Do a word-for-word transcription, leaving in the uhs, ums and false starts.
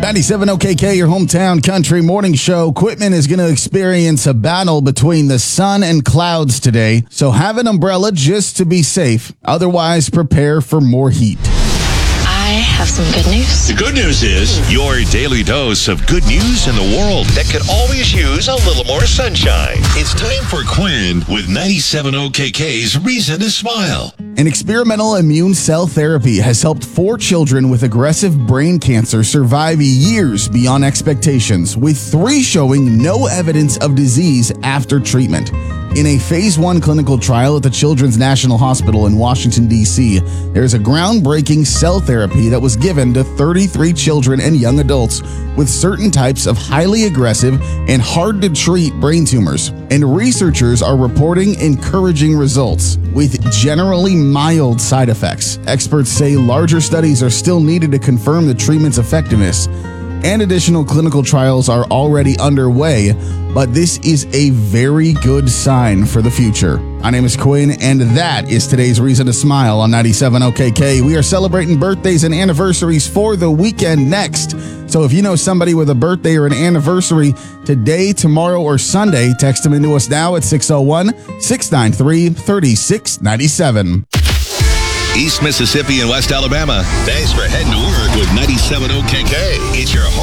ninety-seven O K K, your hometown country morning show. Quitman is going to experience a battle between the sun and clouds today, so have an umbrella just to be safe. Otherwise, prepare for more heat. I have some good news. The good news is your daily dose of good news in the world that could always use a little more sunshine. It's time for Quinn with ninety-seven O K K's Reason to Smile. An experimental immune cell therapy has helped four children with aggressive brain cancer survive years beyond expectations, with three showing no evidence of disease after treatment. In a phase one clinical trial at the Children's National Hospital in Washington, D C, there's a groundbreaking cell therapy that was given to thirty-three children and young adults with certain types of highly aggressive and hard-to-treat brain tumors. And researchers are reporting encouraging results with generally mild side effects. Experts say larger studies are still needed to confirm the treatment's effectiveness, and additional clinical trials are already underway, but this is a very good sign for the future. My name is Quinn, and that is today's Reason to Smile on ninety-seven O K K. We are celebrating birthdays and anniversaries for the weekend next. So if you know somebody with a birthday or an anniversary today, tomorrow, or Sunday, text them into us now at six oh one, six nine three, three six nine seven. East Mississippi and West Alabama. Thanks for heading to work with ninety-seven O K K. It's your